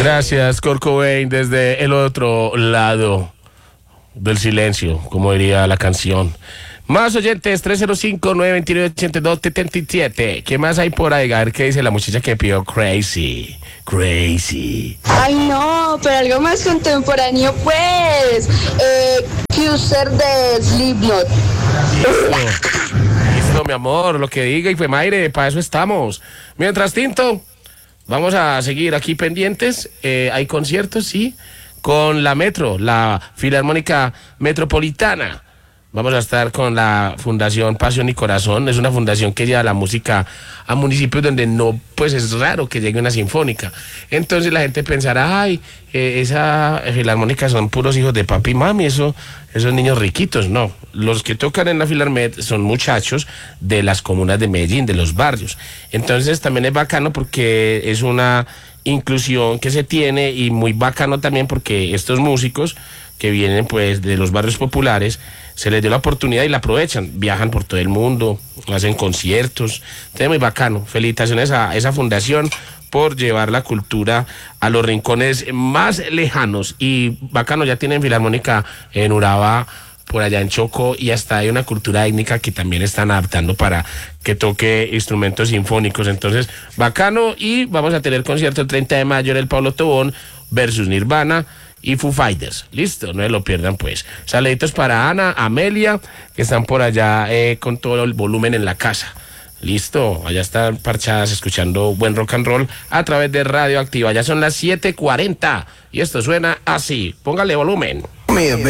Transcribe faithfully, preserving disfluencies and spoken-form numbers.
Gracias, Kurt Cobain, desde el otro lado del silencio, como diría la canción. Más oyentes, tres cero cinco, nueve dos nueve, ocho dos siete siete. ¿Qué más hay por ahí? A ver qué dice la muchacha que pidió Crazy. Crazy. Ay, no, pero algo más contemporáneo, pues. Eh, User de Slipknot. Listo. Listo, mi amor, lo que diga y fue Mayre, para eso estamos. Mientras tanto, vamos a seguir aquí pendientes. Eh, hay conciertos, sí, con la Metro, la Filarmónica Metropolitana. Vamos a estar con la Fundación Pasión y Corazón. Es una fundación que lleva la música a municipios donde no, pues es raro que llegue una sinfónica. Entonces la gente pensará, ay, eh, esa filarmónica son puros hijos de papi y mami, eso, esos niños riquitos. No, los que tocan en la Filarmet son muchachos de las comunas de Medellín, de los barrios. Entonces también es bacano porque es una inclusión que se tiene y muy bacano también porque estos músicos que vienen pues de los barrios populares, se les dio la oportunidad y la aprovechan, viajan por todo el mundo, hacen conciertos, entonces muy bacano. Felicitaciones a esa fundación por llevar la cultura a los rincones más lejanos, y bacano, ya tienen filarmónica en Urabá, por allá en Chocó, y hasta hay una cultura étnica que también están adaptando para que toque instrumentos sinfónicos. Entonces bacano, y vamos a tener concierto el treinta de mayo en el Pablo Tobón versus Nirvana y Foo Fighters. Listo, no se lo pierdan pues. Saluditos para Ana, Amelia, que están por allá eh, con todo el volumen en la casa. Listo, allá están parchadas escuchando buen rock and roll a través de Radio Activa. Ya son las siete cuarenta y esto suena así. Póngale volumen.